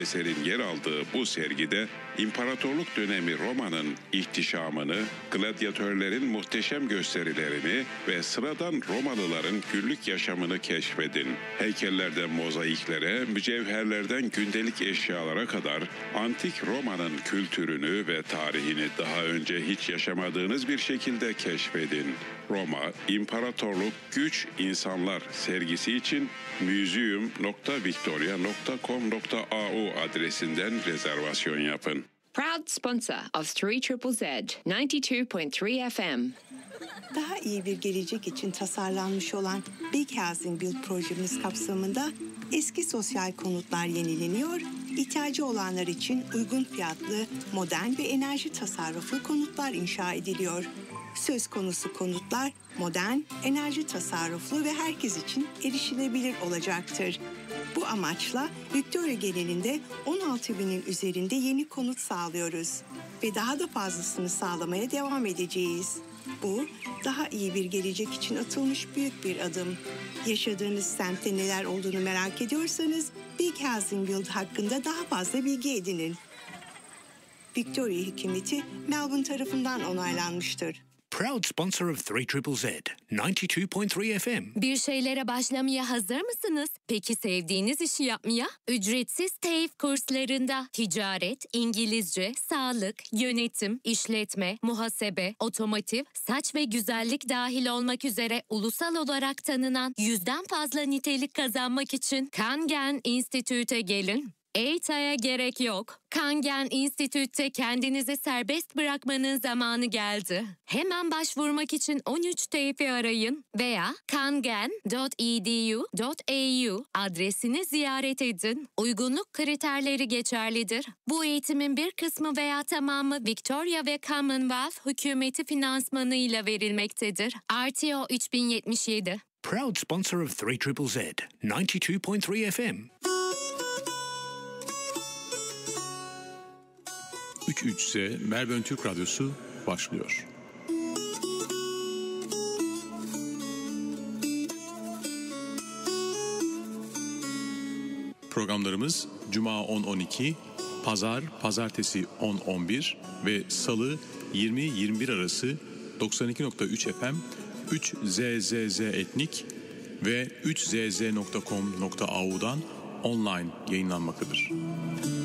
eserin yer aldığı bu sergide İmparatorluk dönemi Roma'nın ihtişamını, gladyatörlerin muhteşem gösterilerini ve sıradan Romalıların günlük yaşamını keşfedin. Heykellerden mozaiklere, mücevherlerden gündelik eşyalara kadar antik Roma'nın kültürünü ve tarihini daha önce hiç yaşamadığınız bir şekilde keşfedin. Roma, İmparatorluk, Güç, İnsanlar sergisi için museum.victoria.com.au adresinden rezervasyon yapın. Proud sponsor of 3ZZZ 92.3 FM. Daha iyi bir gelecek için tasarlanmış olan Big Housing Build projemiz kapsamında eski sosyal konutlar yenileniyor, ihtiyacı olanlar için uygun fiyatlı, modern ve enerji tasarruflu konutlar inşa ediliyor. Söz konusu konutlar modern, enerji tasarruflu ve herkes için erişilebilir olacaktır. Bu amaçla Victoria genelinde 16.000'in üzerinde yeni konut sağlıyoruz ve daha da fazlasını sağlamaya devam edeceğiz. Bu, daha iyi bir gelecek için atılmış büyük bir adım. Yaşadığınız semtte neler olduğunu merak ediyorsanız Big Housing Build hakkında daha fazla bilgi edinin. Victoria hükümeti Melbourne tarafından onaylanmıştır. Proud sponsor of 3ZZZ 92.3 FM. Bir şeylere başlamaya hazır mısınız? Peki sevdiğiniz işi yapmaya? Ücretsiz TEİF kurslarında ticaret, İngilizce, sağlık, yönetim, işletme, muhasebe, otomotiv, saç ve güzellik dahil olmak üzere ulusal olarak tanınan 100'den fazla nitelik kazanmak için Kangen Institute'e gelin. EYTA'ya gerek yok. Kangen Institute'te kendinizi serbest bırakmanın zamanı geldi. Hemen başvurmak için 13 TEİF'i arayın veya kangen.edu.au adresini ziyaret edin. Uygunluk kriterleri geçerlidir. Bu eğitimin bir kısmı veya tamamı Victoria ve Commonwealth hükümeti finansmanıyla verilmektedir. RTO 3077. Proud sponsor of 3ZZZ 92.3 FM. 3ZZZ Melbourne Türk Radyosu başlıyor. Programlarımız Cuma 10-12, Pazartesi 10-11 ve Salı 20-21 arası 92.3 FM, 3ZZZ Etnik ve 3ZZ.com.au'dan online yayınlanmaktadır.